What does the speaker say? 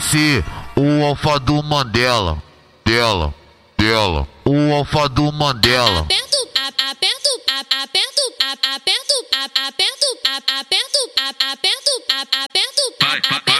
ser o alfa do Mandela. Dela. O alfa do Mandela. Aperto, aperto, aperto, aperto, aperto, aperto, aperto, aperto, aperto, aperto.